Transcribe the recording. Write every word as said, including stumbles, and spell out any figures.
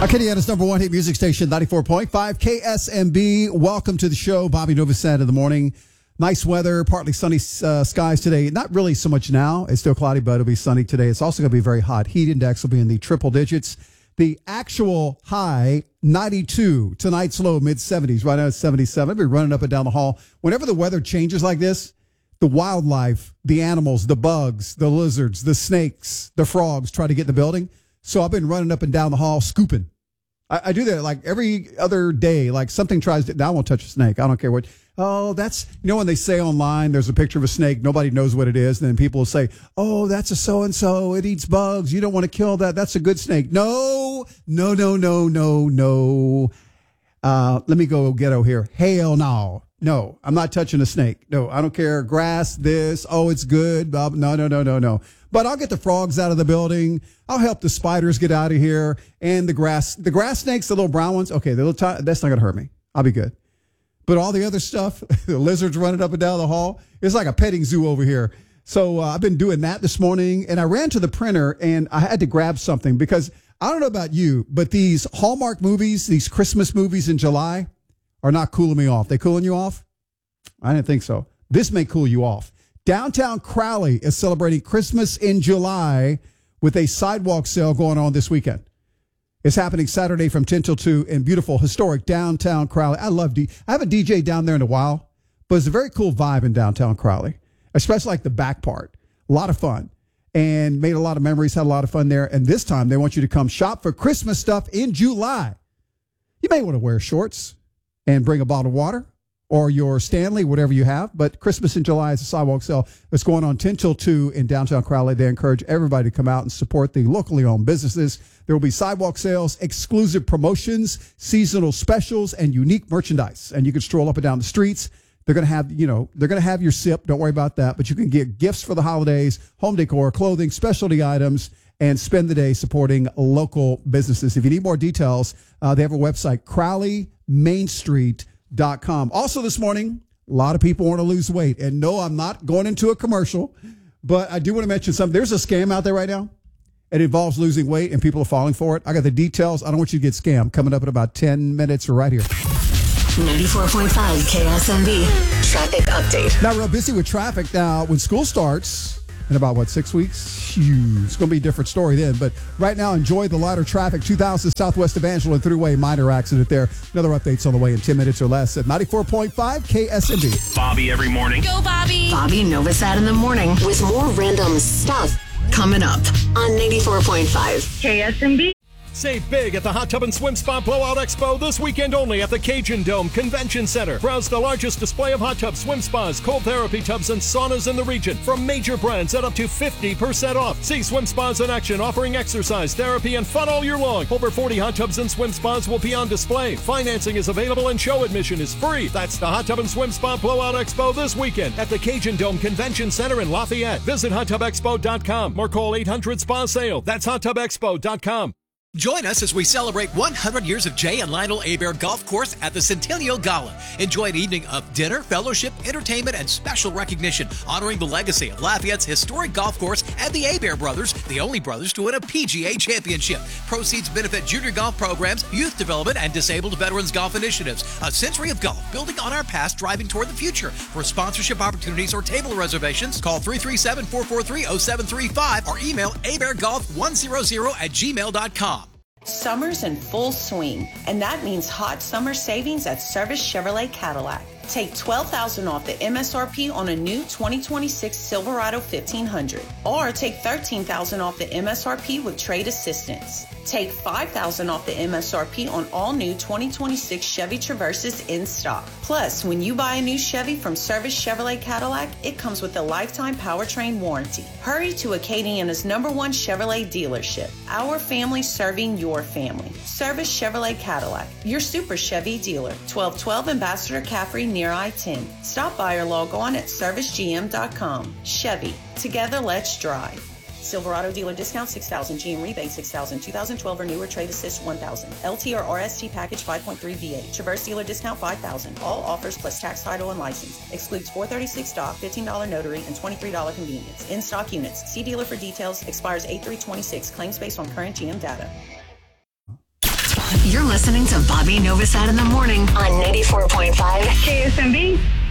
Acadiana's number one hit music station, ninety-four point five K S M B. Welcome to the show. Bobby Novosad in the morning. Nice weather, partly sunny uh, skies today. Not really so much now. It's still cloudy, but it'll be sunny today. It's also going to be very hot. Heat index will be in the triple digits. The actual high, ninety-two. Tonight's low, mid seventies. Right now it's seventy-seven. I'll be running up and down the hall. Whenever the weather changes like this, the wildlife, the animals, the bugs, the lizards, the snakes, the frogs try to get in the building. So I've been running up and down the hall scooping. I, I do that like every other day. Like something tries to, I won't touch a snake. I don't care what. Oh, that's, you know, when they say online, there's a picture of a snake, nobody knows what it is. And then people will say, oh, that's a so-and-so. It eats bugs. You don't want to kill that. That's a good snake. No, no, no, no, no, no. Uh, let me go ghetto here. Hell no. No, I'm not touching a snake. No, I don't care. Grass, this. Oh, it's good. No, no, no, no, no. But I'll get the frogs out of the building. I'll help the spiders get out of here. And the grass, the grass snakes, the little brown ones. Okay, the little t- that's not going to hurt me. I'll be good. But all the other stuff, the lizards running up and down the hall, it's like a petting zoo over here. So uh, I've been doing that this morning. And I ran to the printer and I had to grab something because I don't know about you, but these Hallmark movies, these Christmas movies in July are not cooling me off. They cooling you off? I didn't think so. This may cool you off. Downtown Crowley is celebrating Christmas in July with a sidewalk sale going on this weekend. It's happening Saturday from ten till two in beautiful, historic downtown Crowley. I love D. I haven't D J down there in a while, but it's a very cool vibe in downtown Crowley, especially like the back part. A lot of fun and made a lot of memories, had a lot of fun there. And this time they want you to come shop for Christmas stuff in July. You may want to wear shorts and bring a bottle of water or your Stanley, whatever you have. But Christmas in July is a sidewalk sale. It's going on ten till two in downtown Crowley. They encourage everybody to come out and support the locally owned businesses. There will be sidewalk sales, exclusive promotions, seasonal specials, and unique merchandise. And you can stroll up and down the streets. They're going to have, you know, they're going to have your sip. Don't worry about that. But you can get gifts for the holidays, home decor, clothing, specialty items, and spend the day supporting local businesses. If you need more details, uh, they have a website, crowley main street dot com. Also this morning, a lot of people want to lose weight. And no, I'm not going into a commercial, but I do want to mention something. There's a scam out there right now. It involves losing weight, and people are falling for it. I got the details. I don't want you to get scammed. Coming up in about ten minutes right here. ninety-four point five K S M B traffic update. Now, real busy with traffic. Now, when school starts in about, what, six weeks? Phew, it's going to be a different story then. But right now, enjoy the lighter traffic. two thousand Southwest Evangeline Thruway, minor accident there. Another update's on the way in ten minutes or less at ninety-four point five K S M B. Bobby every morning. Go, Bobby. Bobby Novosad in the morning with more random stuff coming up on ninety-four point five K S M B. Save big at the Hot Tub and Swim Spa Blowout Expo this weekend only at the Cajun Dome Convention Center. Browse the largest display of hot tubs, swim spas, cold therapy tubs, and saunas in the region from major brands at up to fifty percent off. See swim spas in action, offering exercise, therapy, and fun all year long. Over forty hot tubs and swim spas will be on display. Financing is available and show admission is free. That's the Hot Tub and Swim Spa Blowout Expo this weekend at the Cajun Dome Convention Center in Lafayette. Visit hot tub expo dot com or call eight hundred SPA SALE. That's hot tub expo dot com. Join us as we celebrate one hundred years of Jay and Lionel Hebert Golf Course at the Centennial Gala. Enjoy an evening of dinner, fellowship, entertainment, and special recognition, honoring the legacy of Lafayette's historic golf course and the Hebert brothers, the only brothers to win a P G A championship. Proceeds benefit junior golf programs, youth development, and disabled veterans golf initiatives. A century of golf, building on our past, driving toward the future. For sponsorship opportunities or table reservations, call three three seven, four four three, zero seven three five or email hebert golf one hundred at gmail dot com. Summer's in full swing, and that means hot summer savings at Service Chevrolet Cadillac. Take twelve thousand dollars off the M S R P on a new twenty twenty-six Silverado fifteen hundred, or take thirteen thousand dollars off the M S R P with trade assistance. Take five thousand dollars off the M S R P on all new twenty twenty-six Chevy Traverses in stock. Plus, when you buy a new Chevy from Service Chevrolet Cadillac, it comes with a lifetime powertrain warranty. Hurry to Acadiana's number one Chevrolet dealership. Our family serving your family. Service Chevrolet Cadillac, your super Chevy dealer. twelve twelve Ambassador Caffrey near I ten. Stop by or log on at service g m dot com. Chevy, together let's drive. Silverado dealer discount six thousand, G M rebate six thousand, two thousand twelve or newer trade assist one thousand, L T or R S T package five point three V eight, Traverse dealer discount five thousand. All offers plus tax, title, and license. Excludes four thirty-six stock, fifteen dollars notary, and twenty-three dollars convenience. In stock units. See dealer for details. Expires eight three twenty-six. Claims based on current G M data. You're listening to Bobby Novosad in the morning on ninety-four point five K S M B.